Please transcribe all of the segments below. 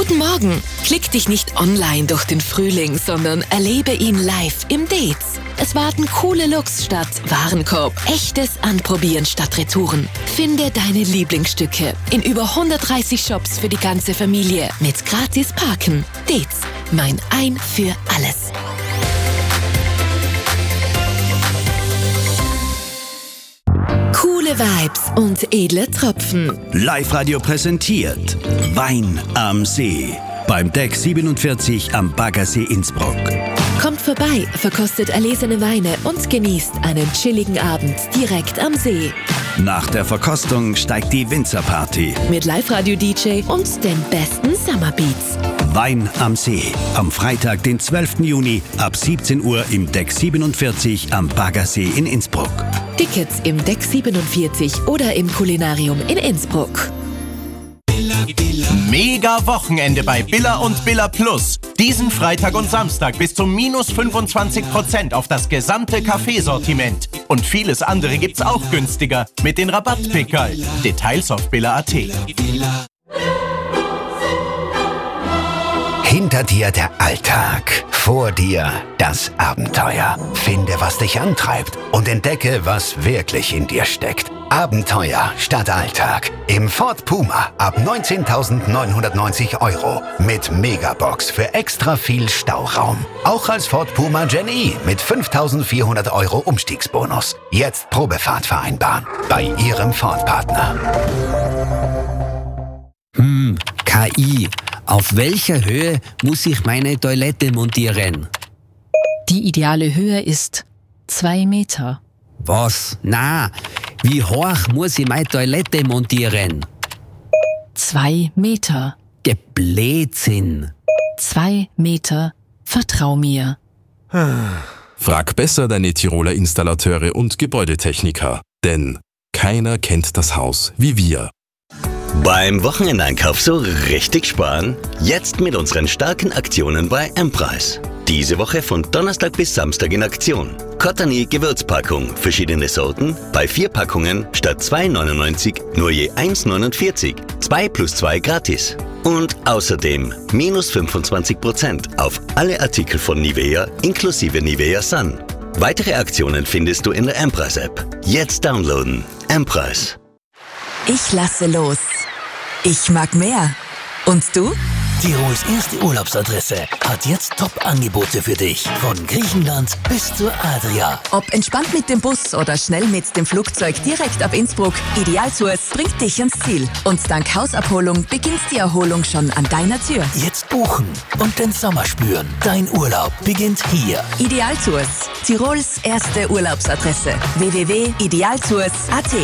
Guten Morgen! Klick dich nicht online durch den Frühling, sondern erlebe ihn live im Dates. Es warten coole Looks statt Warenkorb, echtes Anprobieren statt Retouren. Finde deine Lieblingsstücke in über 130 Shops für die ganze Familie mit gratis Parken. Dates, mein Ein für alles. Coole Vibes und edle Tropfen. Live-Radio präsentiert Wein am See beim Deck 47 am Baggersee Innsbruck. Kommt vorbei, verkostet erlesene Weine und genießt einen chilligen Abend direkt am See. Nach der Verkostung steigt die Winzerparty. Mit Live-Radio-DJ und den besten Summerbeats. Wein am See. Am Freitag, den 12. Juni ab 17 Uhr im Deck 47 am Baggersee in Innsbruck. Tickets im Deck 47 oder im Kulinarium in Innsbruck. Mega Wochenende bei Billa und Billa Plus. Diesen Freitag und Samstag bis zu minus 25% auf das gesamte Kaffeesortiment. Und vieles andere gibt's auch günstiger mit den Rabattpickerl. Details auf billa.at. Hinter dir der Alltag, vor dir das Abenteuer. Finde, was dich antreibt und entdecke, was wirklich in dir steckt. Abenteuer statt Alltag. Im Ford Puma ab 19.990 € mit Megabox für extra viel Stauraum. Auch als Ford Puma Gen E mit 5.400 € Umstiegsbonus. Jetzt Probefahrt vereinbaren bei Ihrem Ford-Partner. KI. Auf welcher Höhe muss ich meine Toilette montieren? Die ideale Höhe ist 2 Meter. Was? Na, wie hoch muss ich meine Toilette montieren? 2 Meter. Blödsinn. 2 Meter. Vertrau mir. Frag besser deine Tiroler Installateure und Gebäudetechniker, denn keiner kennt das Haus wie wir. Beim Wochenendeinkauf so richtig sparen? Jetzt mit unseren starken Aktionen bei M-Preis. Diese Woche von Donnerstag bis Samstag in Aktion. Cottony Gewürzpackung, verschiedene Sorten, bei 4 Packungen statt 2,99 nur je 1,49. 2 plus 2 gratis. Und außerdem minus 25% auf alle Artikel von Nivea inklusive Nivea Sun. Weitere Aktionen findest du in der M-Preis-App. Jetzt downloaden. M-Preis. Ich lasse los. Ich mag mehr. Und du? Tirols erste Urlaubsadresse hat jetzt Top-Angebote für dich. Von Griechenland bis zur Adria. Ob entspannt mit dem Bus oder schnell mit dem Flugzeug direkt ab Innsbruck, Idealtours bringt dich ans Ziel. Und dank Hausabholung beginnt die Erholung schon an deiner Tür. Jetzt buchen und den Sommer spüren. Dein Urlaub beginnt hier. Idealtours, Tirols erste Urlaubsadresse. www.idealtours.at.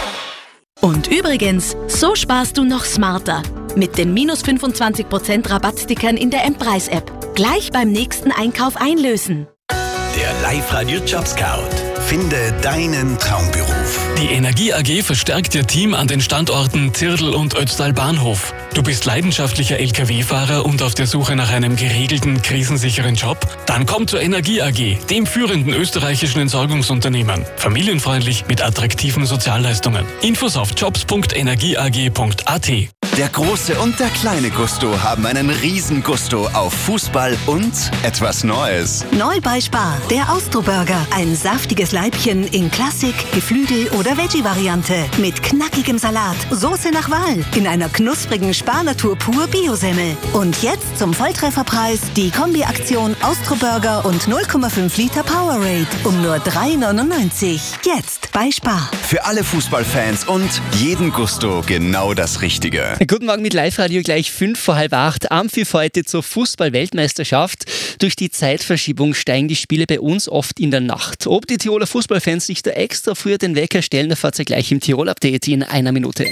Und übrigens, so sparst du noch smarter. Mit den minus 25% Rabattstickern in der M-Preis-App. Gleich beim nächsten Einkauf einlösen. Der Live-Radio Jobscout. Finde deinen Traumberuf. Die Energie AG verstärkt ihr Team an den Standorten Zirdl und Ötztal Bahnhof. Du bist leidenschaftlicher Lkw-Fahrer und auf der Suche nach einem geregelten, krisensicheren Job? Dann komm zur Energie AG, dem führenden österreichischen Entsorgungsunternehmen. Familienfreundlich mit attraktiven Sozialleistungen. Infos auf jobs.energieag.at. Der große und der kleine Gusto haben einen riesen Gusto auf Fußball und etwas Neues. Neu bei Spar, der Austro-Burger. Ein saftiges Leibchen in Klassik, Geflügel oder Veggie-Variante. Mit knackigem Salat, Soße nach Wahl, in einer knusprigen Spar-Natur pur Biosemmel. Und jetzt zum Volltrefferpreis die Kombi-Aktion Austro-Burger und 0,5 Liter Powerade um nur 3,99. Jetzt bei Spar. Für alle Fußballfans und jeden Gusto genau das Richtige. Guten Morgen mit Live-Radio, gleich 7:45. Ampfiff heute zur Fußball-Weltmeisterschaft. Durch die Zeitverschiebung steigen die Spiele bei uns oft in der Nacht. Ob die Tiroler Fußballfans sich da extra früher den Wecker stellen, erfahrt ihr gleich im Tirol-Update in einer Minute.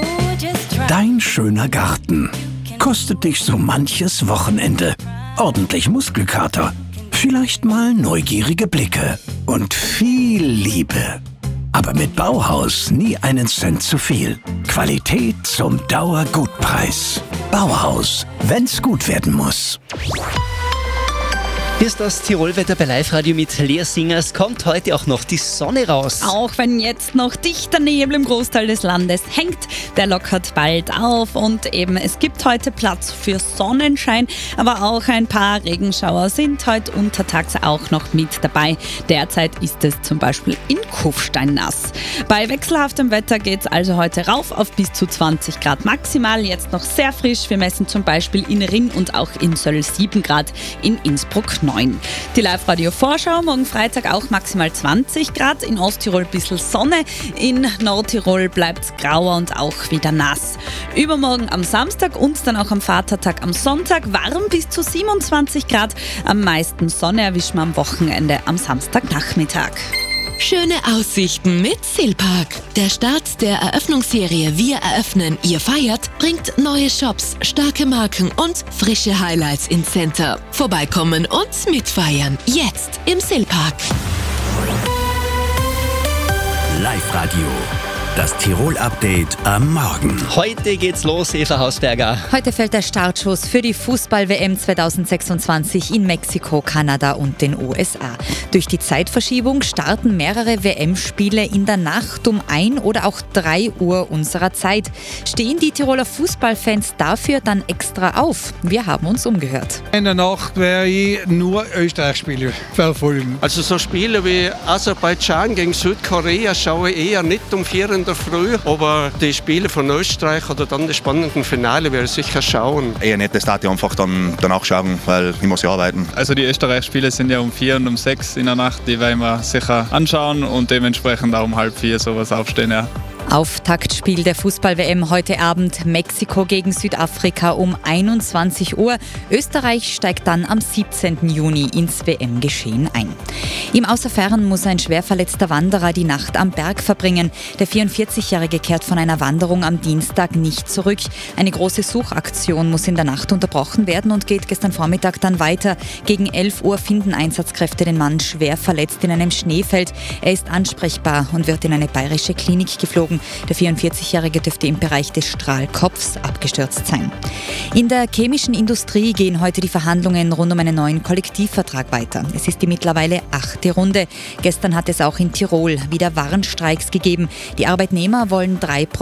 Dein schöner Garten kostet dich so manches Wochenende. Ordentlich Muskelkater, vielleicht mal neugierige Blicke und viel Liebe. Aber mit Bauhaus nie einen Cent zu viel. Qualität zum Dauergutpreis. Bauhaus, wenn's gut werden muss. Hier ist das Tirolwetter bei Live-Radio mit Lea Singer. Es kommt heute auch noch die Sonne raus. Auch wenn jetzt noch dichter Nebel im Großteil des Landes hängt, der lockert bald auf und eben es gibt heute Platz für Sonnenschein, aber auch ein paar Regenschauer sind heute untertags auch noch mit dabei. Derzeit ist es zum Beispiel in Kufstein nass. Bei wechselhaftem Wetter geht es also heute rauf auf bis zu 20 Grad maximal, jetzt noch sehr frisch. Wir messen zum Beispiel in Rinn und auch in Söll 7 Grad, in Innsbruck 9. Die Live-Radio-Vorschau, morgen Freitag auch maximal 20 Grad, in Osttirol ein bisschen Sonne, in Nordtirol bleibt es grauer und auch wieder nass. Übermorgen am Samstag und dann auch am Vatertag am Sonntag warm bis zu 27 Grad, am meisten Sonne erwischen wir am Wochenende am Samstagnachmittag. Schöne Aussichten mit Silpark. Der Start der Eröffnungsserie Wir eröffnen, ihr feiert bringt neue Shops, starke Marken und frische Highlights ins Center. Vorbeikommen und mitfeiern. Jetzt im Silpark. Live-Radio. Das Tirol-Update am Morgen. Heute geht's los, Eva Hausberger. Heute fällt der Startschuss für die Fußball-WM 2026 in Mexiko, Kanada und den USA. Durch die Zeitverschiebung starten mehrere WM-Spiele in der Nacht um 1 oder auch 3 Uhr unserer Zeit. Stehen die Tiroler Fußballfans dafür dann extra auf? Wir haben uns umgehört. In der Nacht werde ich nur Österreich-Spiele verfolgen. Also so Spiele wie Aserbaidschan gegen Südkorea schaue ich eher nicht um 4 Uhr in der Früh, aber die Spiele von Österreich oder dann das spannende Finale werde ich sicher schauen. Eher nicht das Stadion einfach dann danach schauen, weil ich muss ja arbeiten. Also die Österreich-Spiele sind ja um 4 und um 6 in der Nacht, die werden wir sicher anschauen und dementsprechend auch um 3:30 sowas aufstehen, ja. Auftaktspiel der Fußball-WM heute Abend. Mexiko gegen Südafrika um 21 Uhr. Österreich steigt dann am 17. Juni ins WM-Geschehen ein. Im Außerfern muss ein schwer verletzter Wanderer die Nacht am Berg verbringen. Der 44-Jährige kehrt von einer Wanderung am Dienstag nicht zurück. Eine große Suchaktion muss in der Nacht unterbrochen werden und geht gestern Vormittag dann weiter. Gegen 11 Uhr finden Einsatzkräfte den Mann schwer verletzt in einem Schneefeld. Er ist ansprechbar und wird in eine bayerische Klinik geflogen. Der 44-Jährige dürfte im Bereich des Strahlkopfs abgestürzt sein. In der chemischen Industrie gehen heute die Verhandlungen rund um einen neuen Kollektivvertrag weiter. Es ist die mittlerweile 8. Runde. Gestern hat es auch in Tirol wieder Warnstreiks gegeben. Die Arbeitnehmer wollen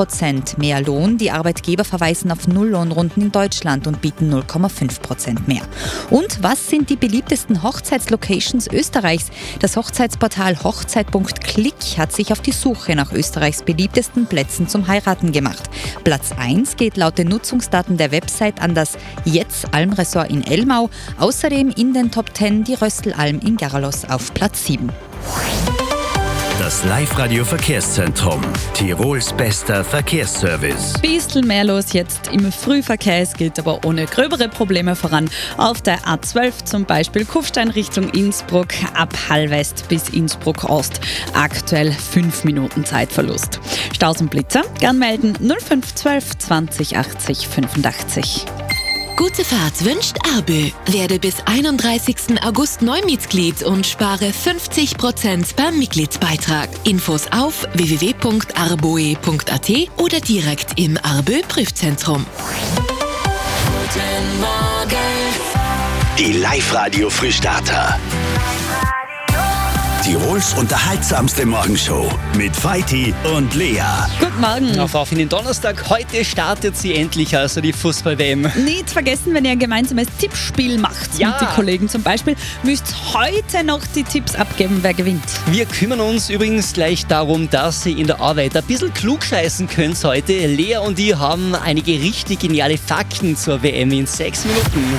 3% mehr Lohn. Die Arbeitgeber verweisen auf Nulllohnrunden in Deutschland und bieten 0,5% mehr. Und was sind die beliebtesten Hochzeitslocations Österreichs? Das Hochzeitsportal Hochzeit.click hat sich auf die Suche nach Österreichs beliebtesten Plätzen zum Heiraten gemacht. Platz 1 geht laut den Nutzungsdaten der Website an das Jetz-Alm-Resort in Elmau. Außerdem in den Top 10 die Röstelalm in Garlos auf Platz 7. Das Live-Radio-Verkehrszentrum. Tirols bester Verkehrsservice. Bisschen mehr los jetzt im Frühverkehr, es geht aber ohne gröbere Probleme voran. Auf der A12 zum Beispiel Kufstein Richtung Innsbruck, ab Hallwest bis Innsbruck Ost. Aktuell 5 Minuten Zeitverlust. Staus und Blitzer, gern melden 0512 20 80 85. Gute Fahrt wünscht Arbö. Werde bis 31. August Neumitglied und spare 50% beim Mitgliedsbeitrag. Infos auf www.arboe.at oder direkt im Arbö Prüfzentrum. Guten Morgen. Die Live-Radio-Frühstarter. Tirols unterhaltsamste Morgenshow mit Feiti und Lea. Guten Morgen. Auf in den Donnerstag. Heute startet sie endlich, also die Fußball-WM. Nicht vergessen, wenn ihr ein gemeinsames Tippspiel macht mit den Kollegen zum Beispiel, müsst heute noch die Tipps abgeben, wer gewinnt. Wir kümmern uns übrigens gleich darum, dass ihr in der Arbeit ein bisschen klugscheißen könnt heute. Lea und ich haben einige richtig geniale Fakten zur WM in 6 Minuten.